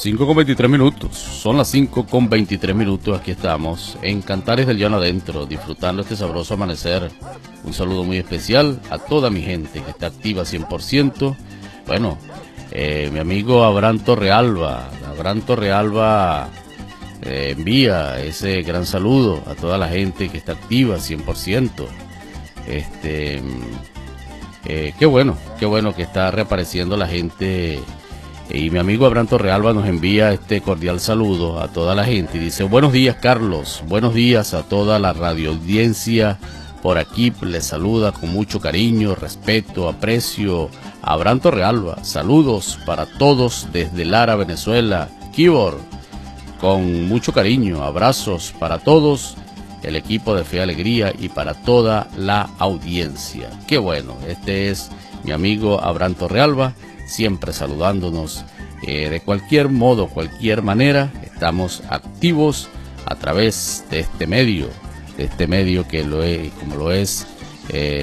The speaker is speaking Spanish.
5:23. Son las 5:23. Aquí estamos en Cantares del Llano Adentro, disfrutando este sabroso amanecer. Un saludo muy especial a toda mi gente que está activa 100%. Bueno, mi amigo Abraham Torrealba. Envía ese gran saludo a toda la gente que está activa 100%. Qué bueno que está reapareciendo la gente. Y mi amigo Abraham Torrealba nos envía este cordial saludo a toda la gente y dice: buenos días, Carlos, buenos días a toda la radioaudiencia. Por aquí les saluda con mucho cariño, respeto, aprecio a Abraham Torrealba. Saludos para todos desde Lara, Venezuela. Kibor, con mucho cariño, abrazos para todos, el equipo de Fe y Alegría y para toda la audiencia. Qué bueno, este es mi amigo Abraham Torrealba, siempre saludándonos. De cualquier modo, cualquier manera, estamos activos a través de este medio que como lo es